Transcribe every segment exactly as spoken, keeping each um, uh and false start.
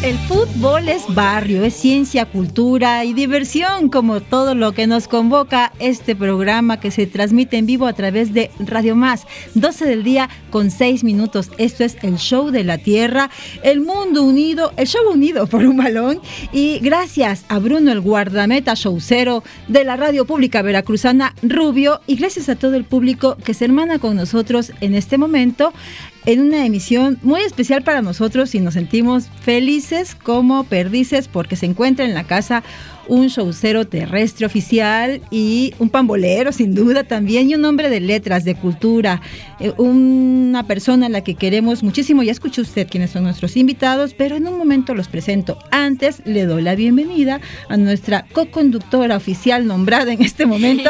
El fútbol es barrio, es ciencia, cultura y diversión, como todo lo que nos convoca este programa que se transmite en vivo a través de Radio Más, doce del día con seis minutos. Esto es el show de la tierra, el mundo unido, el show unido por un balón. Y gracias a Bruno, el guardameta showcero de la radio pública veracruzana Rubio, y gracias a todo el público que se hermana con nosotros en este momento, en una emisión muy especial para nosotros, y nos sentimos felices como perdices porque se encuentra en la casa un showcero terrestre oficial y un pambolero sin duda también, y un hombre de letras, de cultura, eh, una persona a la que queremos muchísimo. Ya escuchó usted quiénes son nuestros invitados, pero en un momento los presento. Antes le doy la bienvenida a nuestra co-conductora oficial nombrada en este momento,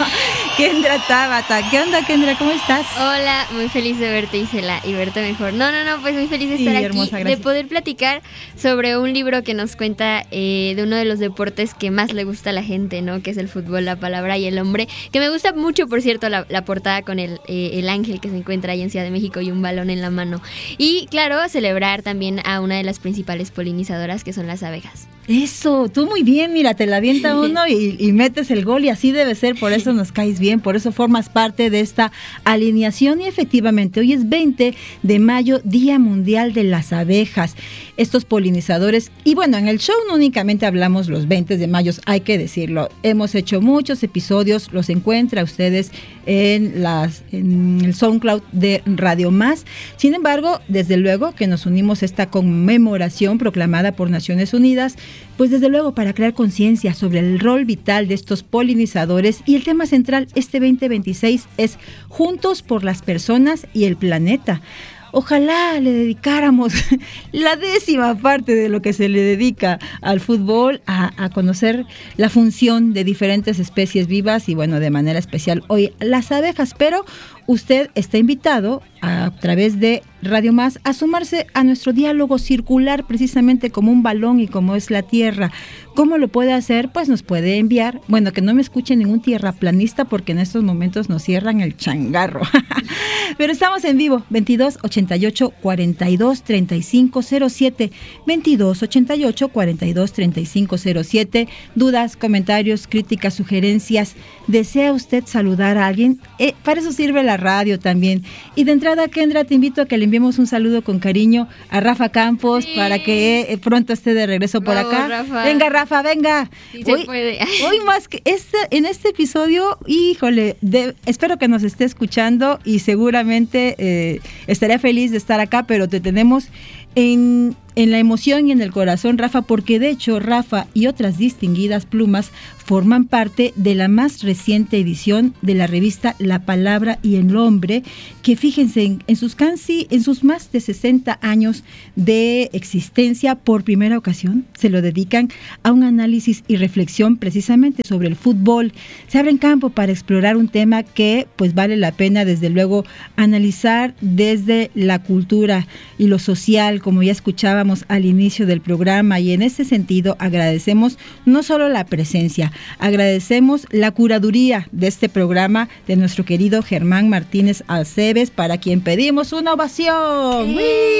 Kendra Tabata. ¿Qué onda, Kendra? ¿Cómo estás? Hola, muy feliz de verte, Isela, y verte mejor. No, no, no, pues muy feliz de estar sí, aquí, hermosa, de poder platicar sobre un libro que nos cuenta eh, de uno de los deportes que más le gusta a la gente, ¿no? Que es el fútbol, la palabra y el hombre, que me gusta mucho, por cierto, la, la portada con el, eh, el ángel que se encuentra ahí en Ciudad de México y un balón en la mano. Y claro, celebrar también a una de las principales polinizadoras, que son las abejas. Eso, tú muy bien, mira, te la avienta uno y, y metes el gol, y así debe ser, por eso nos caes bien, por eso formas parte de esta alineación. Y efectivamente, hoy es veinte de mayo, Día Mundial de las Abejas, estos polinizadores. Y bueno, en el show no únicamente hablamos los veinte de mayo, hay que decirlo, hemos hecho muchos episodios, los encuentra ustedes en, las, en el SoundCloud de Radio Más. Sin embargo, desde luego que nos unimos a esta conmemoración proclamada por Naciones Unidas, pues desde luego para crear conciencia sobre el rol vital de estos polinizadores. Y el tema central este veinte veintiséis es Juntos por las personas y el planeta. Ojalá le dedicáramos la décima parte de lo que se le dedica al fútbol a, a conocer la función de diferentes especies vivas, y bueno, de manera especial hoy las abejas. Pero usted está invitado a, a través de Radio Más a sumarse a nuestro diálogo circular, precisamente como un balón y como es la Tierra. ¿Cómo lo puede hacer? Pues nos puede enviar, bueno, que no me escuche ningún tierraplanista porque en estos momentos nos cierran el changarro. Pero estamos en vivo, veintidós ochenta y ocho, cuarenta y dos, treinta y cinco cero siete, veintidós ochenta y ocho, cuarenta y dos, treinta y cinco cero siete. Dudas, comentarios, críticas, sugerencias. ¿Desea usted saludar a alguien? Eh, para eso sirve la radio también. Y de entrada, Kendra, te invito a que le enviemos un saludo con cariño a Rafa Campos, sí, para que eh, pronto esté de regreso por Bravo, acá. Rafa. Venga, Rafa, venga. Sí, hoy, se puede. Hoy más que este, en este episodio, híjole, de, espero que nos esté escuchando y seguramente eh, estaría feliz de estar acá, pero te tenemos en, en la emoción y en el corazón, Rafa, porque de hecho Rafa y otras distinguidas plumas forman parte de la más reciente edición de la revista La Palabra y el Hombre, que fíjense, en, en, sus, casi, en sus más de sesenta años de existencia, por primera ocasión se lo dedican a un análisis y reflexión precisamente sobre el fútbol. Se abre en campo para explorar un tema que pues vale la pena desde luego analizar desde la cultura y lo social, como ya escuchábamos al inicio del programa. Y en ese sentido agradecemos no solo la presencia, agradecemos la curaduría de este programa de nuestro querido Germán Martínez Aceves, para quien pedimos una ovación.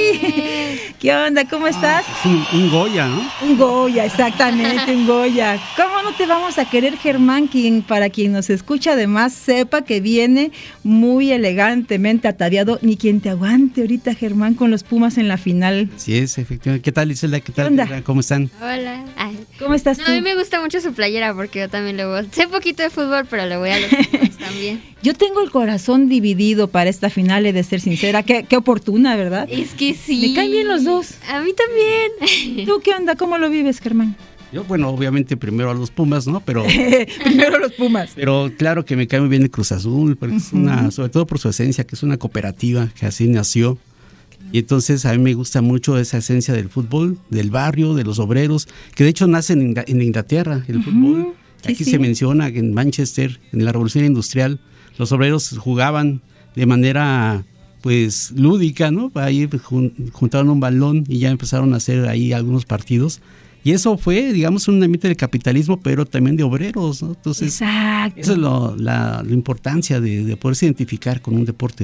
¡Eh! ¿Qué onda? ¿Cómo estás? Ah, un, un Goya, ¿no? Un Goya, exactamente, un Goya. ¿Cómo no te vamos a querer, Germán? Quien, para quien nos escucha además sepa que viene muy elegantemente ataviado. Ni quien te aguante ahorita, Germán, con los Pumas en la final. Sí, es, efectivamente. ¿Qué tal, Isela? ¿Qué tal? ¿Qué ¿Cómo están? Hola. Ay. ¿Cómo estás no, tú? A mí me gusta mucho su playera porque yo también le voy. Sé poquito de fútbol, pero le voy a los Pumas también. Yo tengo el corazón dividido para esta final, he de ser sincera. Qué, qué oportuna, ¿verdad? Es que sí. Me caen bien los dos. A mí también. ¿Tú qué onda? ¿Cómo lo vives, Germán? Yo, bueno, obviamente primero a los Pumas, ¿no? Pero primero a los Pumas. Pero claro que me cae muy bien el Cruz Azul, porque uh-huh. es una, sobre todo por su esencia, que es una cooperativa, que así nació. Y entonces a mí me gusta mucho esa esencia del fútbol, del barrio, de los obreros, que de hecho nace en, en Inglaterra, el uh-huh. fútbol. Sí, Aquí sí. se menciona que en Manchester, en la Revolución Industrial, los obreros jugaban de manera pues lúdica, ¿no? Ahí juntaron un balón y ya empezaron a hacer ahí algunos partidos. Y eso fue, digamos, un ambiente del capitalismo, pero también de obreros, ¿no? Entonces, exacto. Eso es lo, la, la importancia de, de poderse identificar con un deporte, ¿no?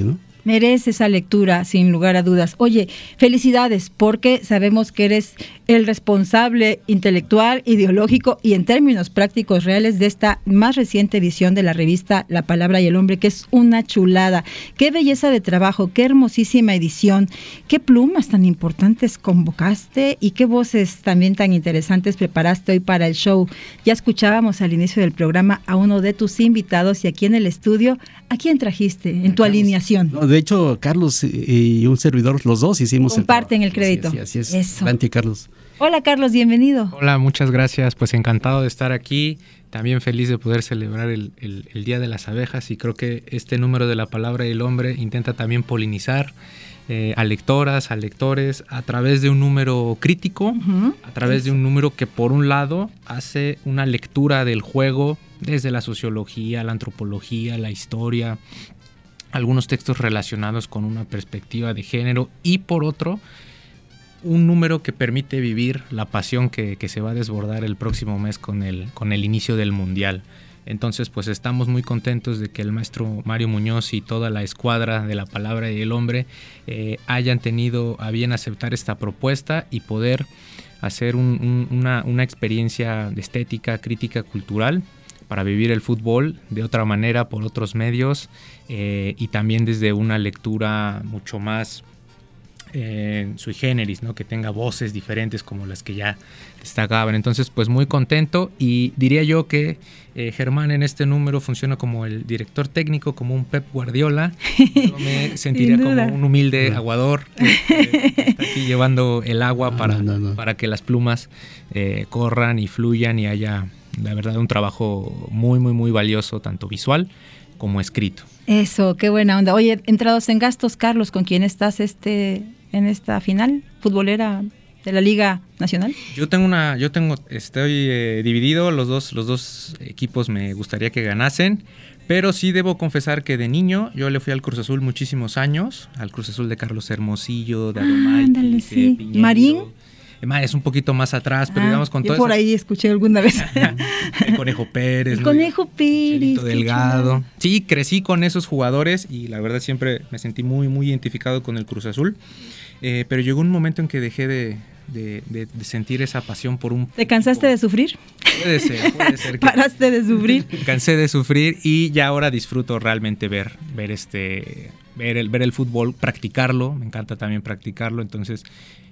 Merece esa lectura, sin lugar a dudas. Oye, felicidades, porque sabemos que eres el responsable intelectual, ideológico y en términos prácticos reales de esta más reciente edición de la revista La Palabra y el Hombre, que es una chulada. Qué belleza de trabajo, qué hermosísima edición, qué plumas tan importantes convocaste y qué voces también tan interesantes preparaste hoy para el show. Ya escuchábamos al inicio del programa a uno de tus invitados y aquí en el estudio, ¿a quién trajiste en tu Carlos, alineación? No, de hecho, Carlos y un servidor, los dos hicimos Comparten el, el crédito. Sí, así es. Eso. Adelante, Carlos. Hola, Carlos, bienvenido. Hola, muchas gracias. Pues encantado de estar aquí. También feliz de poder celebrar el, el, el Día de las Abejas y creo que este número de La Palabra y el Hombre intenta también polinizar eh, a lectoras, a lectores a través de un número crítico, uh-huh. a través Eso. de un número que por un lado hace una lectura del juego desde la sociología, la antropología, la historia, algunos textos relacionados con una perspectiva de género y por otro, un número que permite vivir la pasión que, que se va a desbordar el próximo mes con el, con el inicio del Mundial. Entonces, pues estamos muy contentos de que el maestro Mario Muñoz y toda la escuadra de La Palabra y el Hombre eh, hayan tenido a bien aceptar esta propuesta y poder hacer un, un, una, una experiencia de estética, crítica, cultural para vivir el fútbol de otra manera, por otros medios eh, y también desde una lectura mucho más eh, sui generis, ¿no? Que tenga voces diferentes como las que ya destacaban. Entonces, pues muy contento y diría yo que eh, Germán en este número funciona como el director técnico, como un Pep Guardiola. Yo me sentiría como un humilde no. aguador eh, que está aquí llevando el agua no, para, no, no. para que las plumas eh, corran y fluyan y haya, la verdad, un trabajo muy, muy, muy valioso, tanto visual como escrito. Eso, qué buena onda. Oye, entrados en gastos, Carlos, ¿con quién estás este en esta final futbolera de la Liga Nacional? Yo tengo una, yo tengo, estoy eh, dividido, los dos, los dos equipos me gustaría que ganasen, pero sí debo confesar que de niño yo le fui al Cruz Azul muchísimos años, al Cruz Azul de Carlos Hermosillo, de Adomaitis, ah, sí. de Piñeiro. ¿Marín? Es un poquito más atrás, pero ah, digamos con todo. Yo por eso, ahí escuché alguna vez. El Conejo Pérez. El Conejo Pérez. Delgado. Sí, crecí con esos jugadores y la verdad siempre me sentí muy, muy identificado con el Cruz Azul. Eh, pero llegó un momento en que dejé de, de, de, de sentir esa pasión por un... ¿Te cansaste de sufrir? Puede ser, puede ser. Que ¿Paraste de sufrir? Cansé de sufrir y ya ahora disfruto realmente ver, ver este, ver el, ver el fútbol, practicarlo. Me encanta también practicarlo, entonces...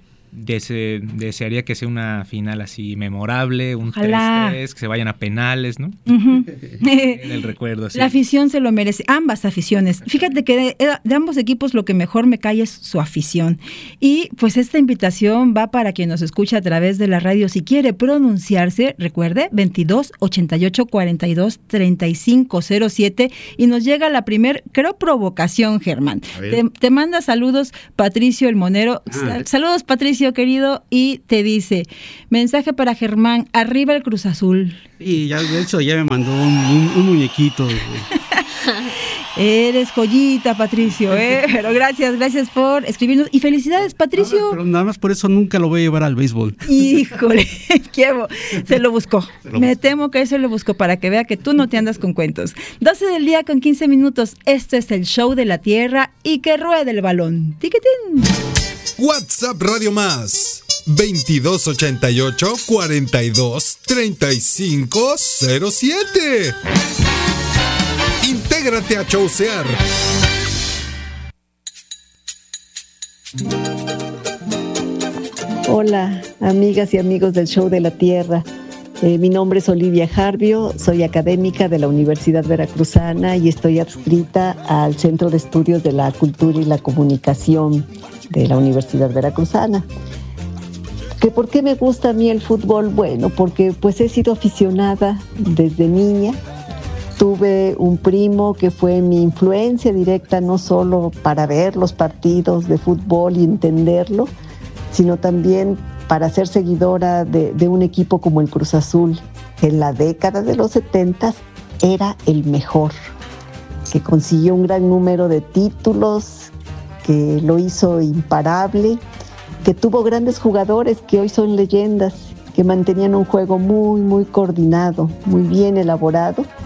Dese, desearía que sea una final así memorable, un tres tres, que se vayan a penales, ¿no? Uh-huh. El recuerdo, sí. La afición se lo merece, ambas aficiones. Fíjate que de, de ambos equipos lo que mejor me cae es su afición. Y pues esta invitación va para quien nos escucha a través de la radio. Si quiere pronunciarse, recuerde, veintidós ochenta y ocho cuarenta y dos treinta y cinco cero siete y nos llega la primer, creo, provocación, Germán. Te, te manda saludos Patricio el Monero. Ah. Saludos, Patricio querido, y te dice, mensaje para Germán, arriba el Cruz Azul. Y ya, de hecho, ya me mandó un, un, un muñequito. Eres joyita, Patricio, ¿eh? Pero gracias, gracias por escribirnos. Y felicidades, Patricio. No, pero nada más por eso nunca lo voy a llevar al béisbol. Híjole, qué bo- se lo buscó. Se lo me buscó. Temo que eso lo buscó para que vea que tú no te andas con cuentos. doce del día con quince minutos. Este es el show de la Tierra y que ruede el balón. Tiquitín. WhatsApp Radio Más veintidós ochenta y ocho cuarenta y dos treinta y cinco cero siete. Intégrate a Chaucear. Hola, amigas y amigos del Show de la Tierra. Eh, mi nombre es Olivia Jarbio, soy académica de la Universidad Veracruzana y estoy adscrita al Centro de Estudios de la Cultura y la Comunicación de la Universidad Veracruzana. ¿Que ¿Por qué me gusta a mí el fútbol? Bueno, porque pues he sido aficionada desde niña. Tuve un primo que fue mi influencia directa, no solo para ver los partidos de fútbol y entenderlo, sino también para ser seguidora de, de un equipo como el Cruz Azul, que en la década de los setentas era el mejor, que consiguió un gran número de títulos, que lo hizo imparable, que tuvo grandes jugadores que hoy son leyendas, que mantenían un juego muy, muy coordinado, muy bien elaborado,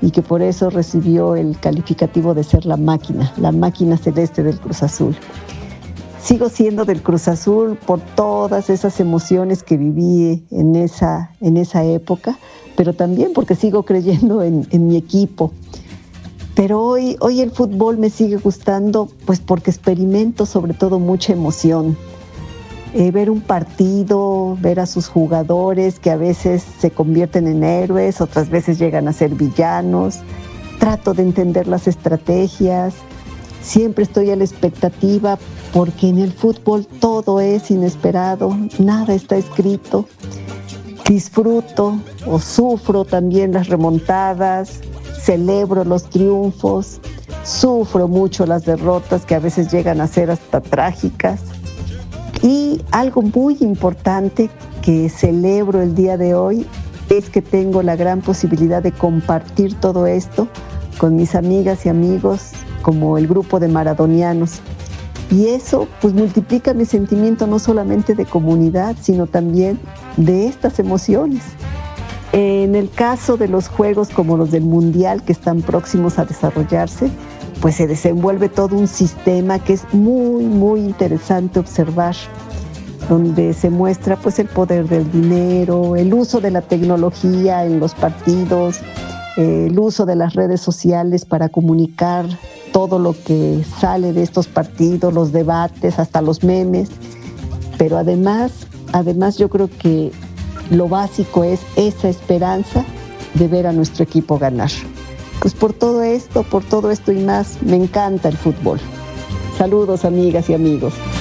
y que por eso recibió el calificativo de ser la máquina, la máquina celeste del Cruz Azul. Sigo siendo del Cruz Azul por todas esas emociones que viví en esa, en esa época, pero también porque sigo creyendo en, en mi equipo. Pero hoy, hoy el fútbol me sigue gustando, pues porque experimento sobre todo mucha emoción. Eh, ver un partido, ver a sus jugadores que a veces se convierten en héroes, otras veces llegan a ser villanos. Trato de entender las estrategias. Siempre estoy a la expectativa porque en el fútbol todo es inesperado, nada está escrito. Disfruto o sufro también las remontadas, celebro los triunfos, sufro mucho las derrotas que a veces llegan a ser hasta trágicas. Y algo muy importante que celebro el día de hoy es que tengo la gran posibilidad de compartir todo esto con mis amigas y amigos como el grupo de maradonianos. Y eso pues multiplica mi sentimiento no solamente de comunidad, sino también de estas emociones. En el caso de los juegos como los del Mundial que están próximos a desarrollarse, pues se desenvuelve todo un sistema que es muy, muy interesante observar, donde se muestra pues el poder del dinero, el uso de la tecnología en los partidos, el uso de las redes sociales para comunicar todo lo que sale de estos partidos, los debates, hasta los memes. Pero además, además yo creo que lo básico es esa esperanza de ver a nuestro equipo ganar. Pues por todo esto, por todo esto y más, me encanta el fútbol. Saludos, amigas y amigos.